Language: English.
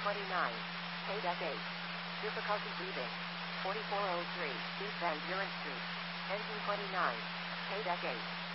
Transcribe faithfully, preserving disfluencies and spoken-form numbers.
twenty-nine. K-Deck eight. Difficulty breathing. forty-four oh three. East Van Buren Street. Engine twenty-nine. K-Deck eight.